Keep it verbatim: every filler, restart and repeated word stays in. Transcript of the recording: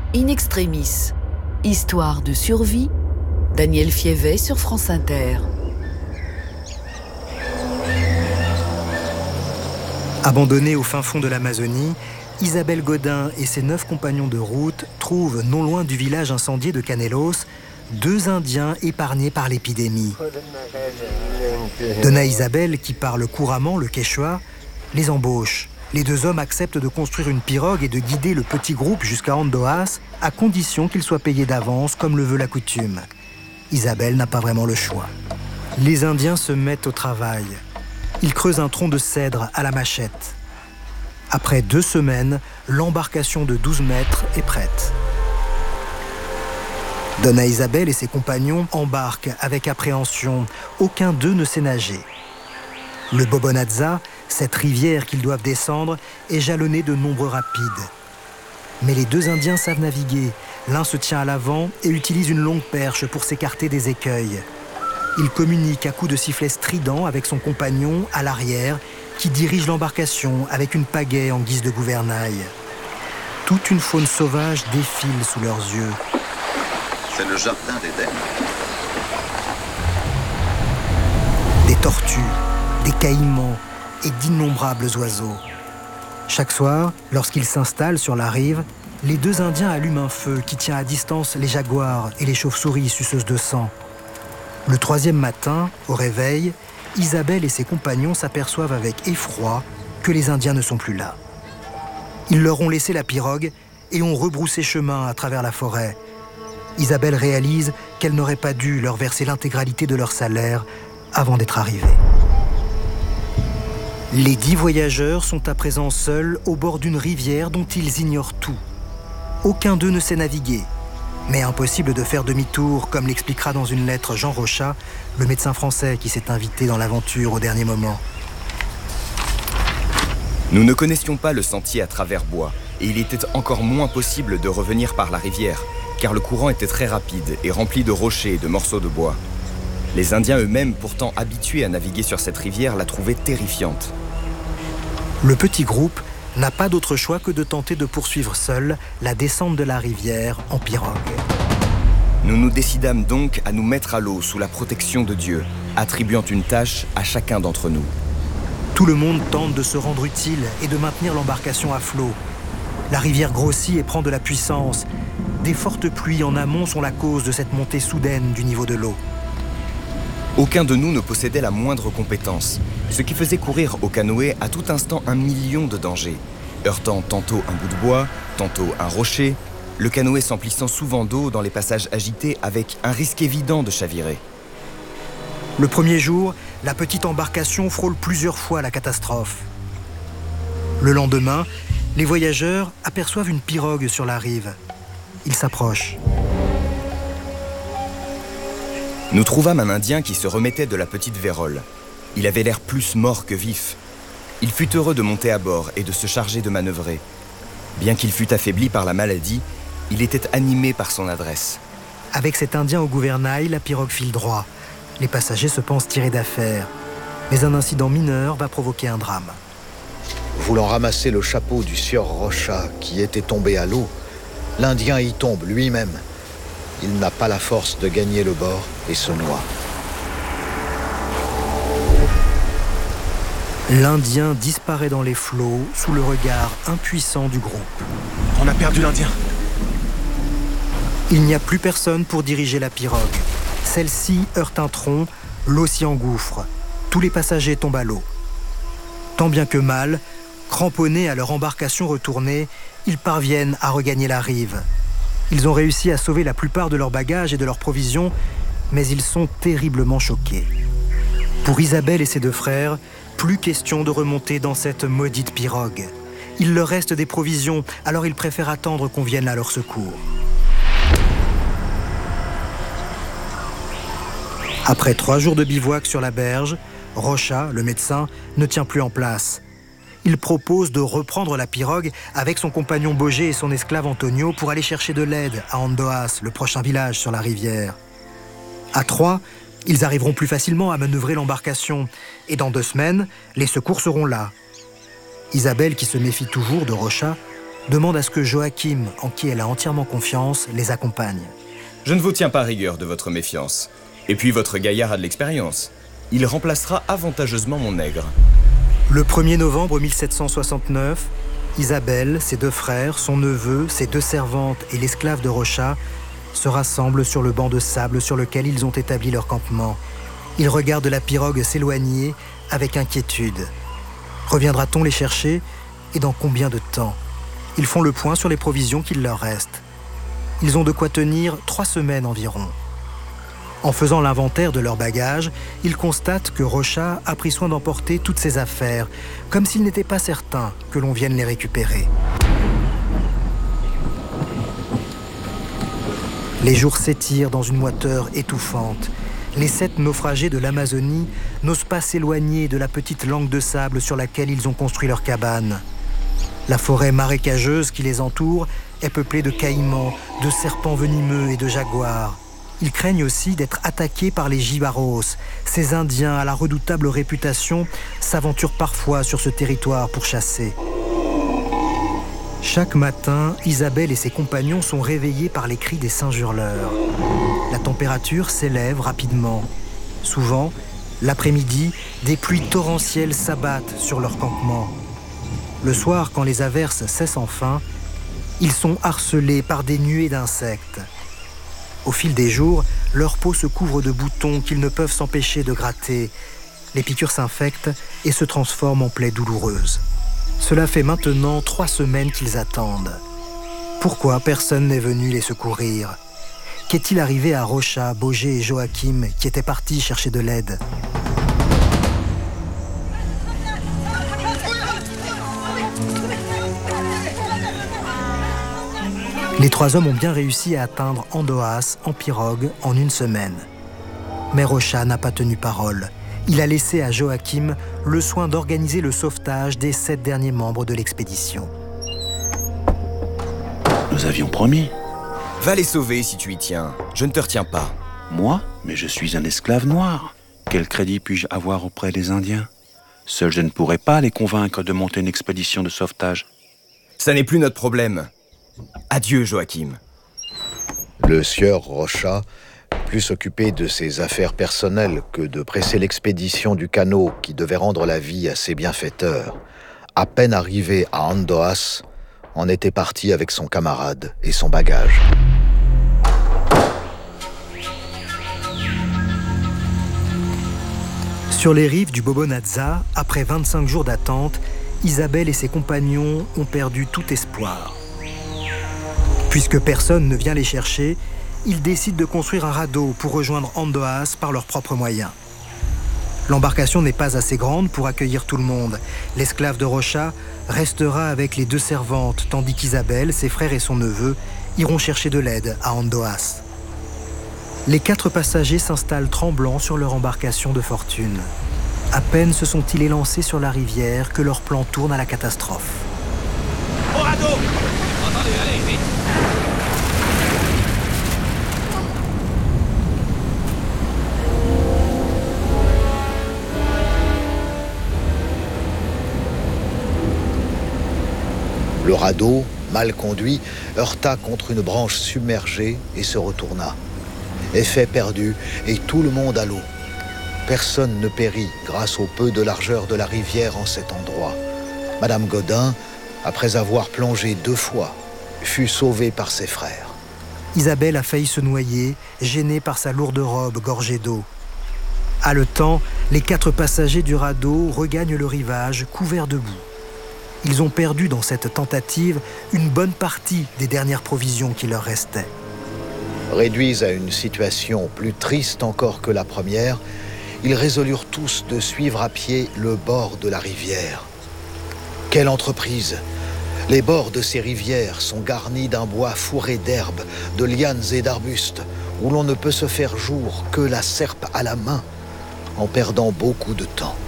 In extremis, histoire de survie, Daniel Fievet sur France Inter. Abandonnée au fin fond de l'Amazonie, Isabelle Godin et ses neuf compagnons de route trouvent, non loin du village incendié de Canelos, deux Indiens épargnés par l'épidémie. Dona Isabelle, qui parle couramment le quechua, les embauche. Les deux hommes acceptent de construire une pirogue et de guider le petit groupe jusqu'à Andoas, à condition qu'ils soient payés d'avance, comme le veut la coutume. Isabelle n'a pas vraiment le choix. Les Indiens se mettent au travail. Ils creusent un tronc de cèdre à la machette. Après deux semaines, l'embarcation de douze mètres est prête. Dona Isabelle et ses compagnons embarquent avec appréhension. Aucun d'eux ne sait nager. Le Bobonadza, cette rivière qu'ils doivent descendre, est jalonnée de nombreux rapides. Mais les deux Indiens savent naviguer. L'un se tient à l'avant et utilise une longue perche pour s'écarter des écueils. Il communique à coups de sifflet strident avec son compagnon à l'arrière, qui dirige l'embarcation avec une pagaie en guise de gouvernail. Toute une faune sauvage défile sous leurs yeux. C'est le jardin d'Éden. Des tortues, des caïmans et d'innombrables oiseaux. Chaque soir, lorsqu'ils s'installent sur la rive, les deux Indiens allument un feu qui tient à distance les jaguars et les chauves-souris suceuses de sang. Le troisième matin, au réveil, Isabelle et ses compagnons s'aperçoivent avec effroi que les Indiens ne sont plus là. Ils leur ont laissé la pirogue et ont rebroussé chemin à travers la forêt. Isabelle réalise qu'elle n'aurait pas dû leur verser l'intégralité de leur salaire avant d'être arrivée. Les dix voyageurs sont à présent seuls au bord d'une rivière dont ils ignorent tout. Aucun d'eux ne sait naviguer, mais impossible de faire demi-tour, comme l'expliquera dans une lettre Jean Rochat, le médecin français qui s'est invité dans l'aventure au dernier moment. Nous ne connaissions pas le sentier à travers bois, et il était encore moins possible de revenir par la rivière, car le courant était très rapide et rempli de rochers et de morceaux de bois. Les Indiens eux-mêmes, pourtant habitués à naviguer sur cette rivière, la trouvaient terrifiante. Le petit groupe n'a pas d'autre choix que de tenter de poursuivre seul la descente de la rivière en pirogue. Nous nous décidâmes donc à nous mettre à l'eau sous la protection de Dieu, attribuant une tâche à chacun d'entre nous. Tout le monde tente de se rendre utile et de maintenir l'embarcation à flot. La rivière grossit et prend de la puissance. Des fortes pluies en amont sont la cause de cette montée soudaine du niveau de l'eau. Aucun de nous ne possédait la moindre compétence, ce qui faisait courir au canoë à tout instant un million de dangers, heurtant tantôt un bout de bois, tantôt un rocher, le canoë s'emplissant souvent d'eau dans les passages agités avec un risque évident de chavirer. Le premier jour, la petite embarcation frôle plusieurs fois la catastrophe. Le lendemain, les voyageurs aperçoivent une pirogue sur la rive. Ils s'approchent. Nous trouvâmes un Indien qui se remettait de la petite vérole. Il avait l'air plus mort que vif. Il fut heureux de monter à bord et de se charger de manœuvrer. Bien qu'il fût affaibli par la maladie, il était animé par son adresse. Avec cet Indien au gouvernail, la pirogue file droit. Les passagers se pensent tirés d'affaire. Mais un incident mineur va provoquer un drame. Voulant ramasser le chapeau du sieur Rocha qui était tombé à l'eau, l'Indien y tombe lui-même. Il n'a pas la force de gagner le bord et se noie. L'Indien disparaît dans les flots sous le regard impuissant du groupe. On a perdu l'Indien. Il n'y a plus personne pour diriger la pirogue. Celle-ci heurte un tronc, l'eau s'y engouffre. Tous les passagers tombent à l'eau. Tant bien que mal, cramponnés à leur embarcation retournée, ils parviennent à regagner la rive. Ils ont réussi à sauver la plupart de leurs bagages et de leurs provisions, mais ils sont terriblement choqués. Pour Isabelle et ses deux frères, plus question de remonter dans cette maudite pirogue. Il leur reste des provisions, alors ils préfèrent attendre qu'on vienne à leur secours. Après trois jours de bivouac sur la berge, Rocha, le médecin, ne tient plus en place. Il propose de reprendre la pirogue avec son compagnon Bogé et son esclave Antonio pour aller chercher de l'aide à Andoas, le prochain village sur la rivière. À trois, ils arriveront plus facilement à manœuvrer l'embarcation et dans deux semaines, les secours seront là. Isabelle, qui se méfie toujours de Rocha, demande à ce que Joachim, en qui elle a entièrement confiance, les accompagne. Je ne vous tiens pas rigueur de votre méfiance. Et puis votre gaillard a de l'expérience. Il remplacera avantageusement mon nègre. Le premier novembre mille sept cent soixante-neuf, Isabelle, ses deux frères, son neveu, ses deux servantes et l'esclave de Rocha se rassemblent sur le banc de sable sur lequel ils ont établi leur campement. Ils regardent la pirogue s'éloigner avec inquiétude. Reviendra-t-on les chercher et dans combien de temps? Ils font le point sur les provisions qu'il leur reste. Ils ont de quoi tenir trois semaines environ. En faisant l'inventaire de leurs bagages, ils constatent que Rocha a pris soin d'emporter toutes ses affaires, comme s'il n'était pas certain que l'on vienne les récupérer. Les jours s'étirent dans une moiteur étouffante. Les sept naufragés de l'Amazonie n'osent pas s'éloigner de la petite langue de sable sur laquelle ils ont construit leur cabane. La forêt marécageuse qui les entoure est peuplée de caïmans, de serpents venimeux et de jaguars. Ils craignent aussi d'être attaqués par les jibaros. Ces Indiens à la redoutable réputation s'aventurent parfois sur ce territoire pour chasser. Chaque matin, Isabelle et ses compagnons sont réveillés par les cris des singes hurleurs. La température s'élève rapidement. Souvent, l'après-midi, des pluies torrentielles s'abattent sur leur campement. Le soir, quand les averses cessent enfin, ils sont harcelés par des nuées d'insectes. Au fil des jours, leur peau se couvre de boutons qu'ils ne peuvent s'empêcher de gratter. Les piqûres s'infectent et se transforment en plaies douloureuses. Cela fait maintenant trois semaines qu'ils attendent. Pourquoi personne n'est venu les secourir? Qu'est-il arrivé à Rocha, Boger et Joachim qui étaient partis chercher de l'aide? Les trois hommes ont bien réussi à atteindre Andoas en pirogue en une semaine. Mais Rocha n'a pas tenu parole. Il a laissé à Joachim le soin d'organiser le sauvetage des sept derniers membres de l'expédition. Nous avions promis. Va les sauver si tu y tiens. Je ne te retiens pas. Moi? Mais je suis un esclave noir. Quel crédit puis-je avoir auprès des Indiens? Seul je ne pourrais pas les convaincre de monter une expédition de sauvetage. Ça n'est plus notre problème. Adieu, Joachim. Le sieur Rocha, plus occupé de ses affaires personnelles que de presser l'expédition du canot qui devait rendre la vie à ses bienfaiteurs, à peine arrivé à Andoas, en était parti avec son camarade et son bagage. Sur les rives du Bobonatza, après vingt-cinq jours d'attente, Isabelle et ses compagnons ont perdu tout espoir. Puisque personne ne vient les chercher, ils décident de construire un radeau pour rejoindre Andoas par leurs propres moyens. L'embarcation n'est pas assez grande pour accueillir tout le monde. L'esclave de Rocha restera avec les deux servantes, tandis qu'Isabelle, ses frères et son neveu iront chercher de l'aide à Andoas. Les quatre passagers s'installent tremblants sur leur embarcation de fortune. À peine se sont-ils élancés sur la rivière que leur plan tourne à la catastrophe. Au radeau! Entendez, allez, vite! Le radeau, mal conduit, heurta contre une branche submergée et se retourna. Effet perdu, et tout le monde à l'eau. Personne ne périt grâce au peu de largeur de la rivière en cet endroit. Madame Godin, après avoir plongé deux fois, fut sauvée par ses frères. Isabelle a failli se noyer, gênée par sa lourde robe gorgée d'eau. Haletant, les quatre passagers du radeau regagnent le rivage couverts de boue. Ils ont perdu dans cette tentative une bonne partie des dernières provisions qui leur restaient. Réduits à une situation plus triste encore que la première, ils résolurent tous de suivre à pied le bord de la rivière. Quelle entreprise! Les bords de ces rivières sont garnis d'un bois fourré d'herbes, de lianes et d'arbustes, où l'on ne peut se faire jour que la serpe à la main, en perdant beaucoup de temps.